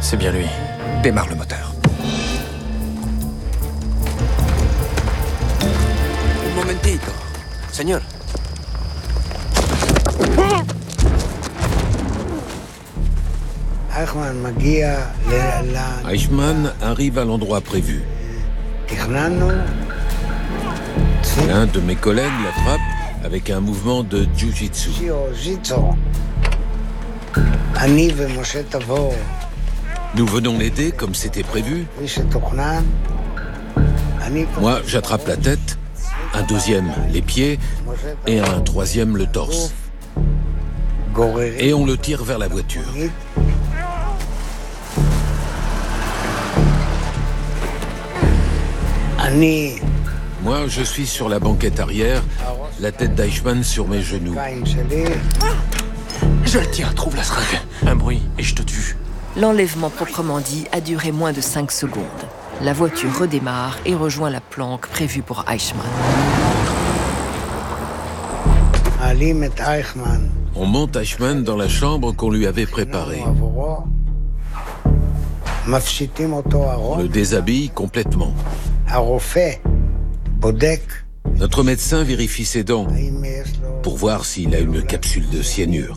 C'est bien lui. Démarre le moteur. Un momentito. Señor. Eichmann arrive à l'endroit prévu. L'un de mes collègues l'attrape avec un mouvement de jiu-jitsu. Nous venons l'aider comme c'était prévu. Moi, j'attrape la tête, un deuxième les pieds et un troisième le torse. Et on le tire vers la voiture. Moi, je suis sur la banquette arrière, la tête d'Eichmann sur mes genoux. Je le tiens, trouve la seringue. Un bruit et je te tue. L'enlèvement proprement dit a duré moins de 5 secondes. La voiture redémarre et rejoint la planque prévue pour Eichmann. On monte Eichmann dans la chambre qu'on lui avait préparée. On le déshabille complètement. Notre médecin vérifie ses dents pour voir s'il a une capsule de cyanure.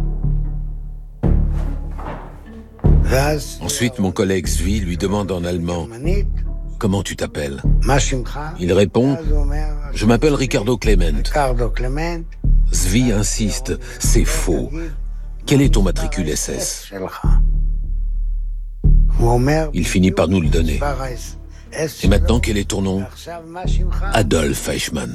Ensuite, mon collègue Zvi lui demande en allemand « Comment tu t'appelles ?» Il répond « Je m'appelle Ricardo Clement. » Zvi insiste « C'est faux. Quel est ton matricule SS ?» Il finit par nous le donner. Et maintenant, quel est ton nom ? Adolf Eichmann.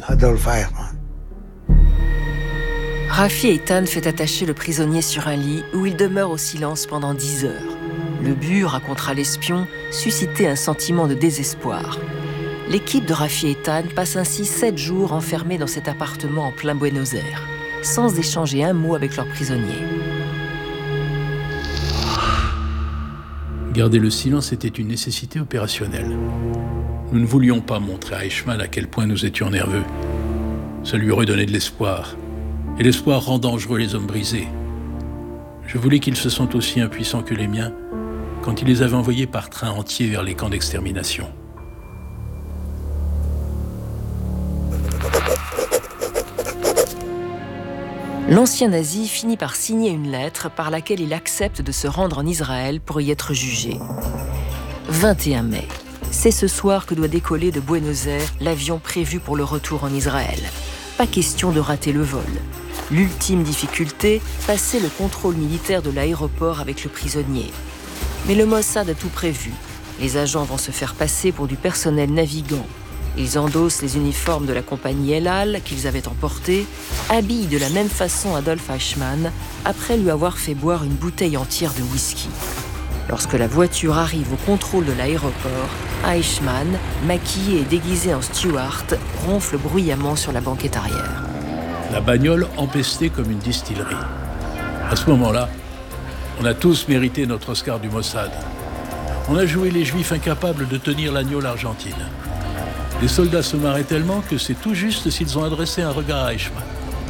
Rafi Eitan fait attacher le prisonnier sur un lit où il demeure au silence pendant 10 heures. Le but, racontera l'espion, suscitait un sentiment de désespoir. L'équipe de Rafi Eitan passe ainsi 7 jours enfermés dans cet appartement en plein Buenos Aires, sans échanger un mot avec leurs prisonniers. Garder le silence était une nécessité opérationnelle. Nous ne voulions pas montrer à Eichmann à quel point nous étions nerveux. Ça lui redonnait de l'espoir. Et l'espoir rend dangereux les hommes brisés. Je voulais qu'ils se sentent aussi impuissants que les miens quand il les avait envoyés par train entier vers les camps d'extermination. L'ancien nazi finit par signer une lettre par laquelle il accepte de se rendre en Israël pour y être jugé. 21 mai. C'est ce soir que doit décoller de Buenos Aires l'avion prévu pour le retour en Israël. Pas question de rater le vol. L'ultime difficulté, passer le contrôle militaire de l'aéroport avec le prisonnier. Mais le Mossad a tout prévu. Les agents vont se faire passer pour du personnel navigant. Ils endossent les uniformes de la compagnie El Al qu'ils avaient emportés, habillent de la même façon Adolf Eichmann, après lui avoir fait boire une bouteille entière de whisky. Lorsque la voiture arrive au contrôle de l'aéroport, Eichmann, maquillé et déguisé en steward, ronfle bruyamment sur la banquette arrière. La bagnole empestait comme une distillerie. À ce moment-là, on a tous mérité notre Oscar du Mossad. On a joué les Juifs incapables de tenir l'agneau l'Argentine. Les soldats se marraient tellement que c'est tout juste s'ils ont adressé un regard à Eichmann.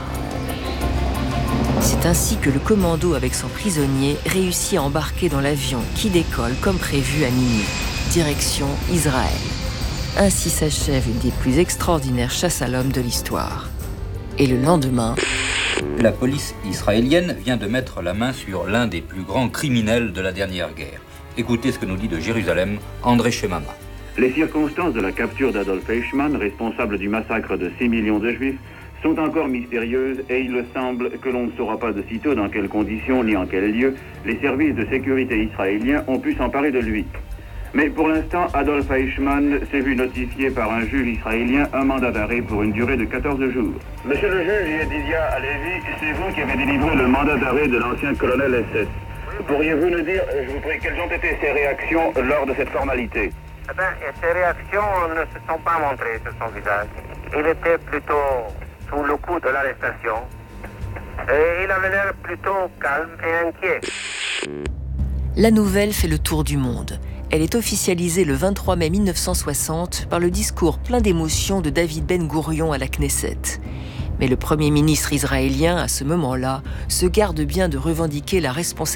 C'est ainsi que le commando avec son prisonnier réussit à embarquer dans l'avion qui décolle comme prévu à minuit, direction Israël. Ainsi s'achève une des plus extraordinaires chasses à l'homme de l'histoire. Et le lendemain... La police israélienne vient de mettre la main sur l'un des plus grands criminels de la dernière guerre. Écoutez ce que nous dit de Jérusalem André Shemama. Les circonstances de la capture d'Adolf Eichmann, responsable du massacre de 6 millions de Juifs, sont encore mystérieuses et il semble que l'on ne saura pas de sitôt dans quelles conditions ni en quel lieu les services de sécurité israéliens ont pu s'emparer de lui. Mais pour l'instant, Adolf Eichmann s'est vu notifier par un juge israélien un mandat d'arrêt pour une durée de 14 jours. Monsieur le juge Yedidia Alevi, c'est vous qui avez délivré le mandat d'arrêt de l'ancien colonel SS. Pourriez-vous nous dire, je vous prie, quelles ont été ses réactions lors de cette formalité ? Ses réactions ne se sont pas montrées sur son visage. Il était plutôt sous le coup de l'arrestation. Et il avait l'air plutôt calme et inquiet. La nouvelle fait le tour du monde. Elle est officialisée le 23 mai 1960 par le discours plein d'émotions de David Ben Gourion à la Knesset. Mais le Premier ministre israélien, à ce moment-là, se garde bien de revendiquer la responsabilité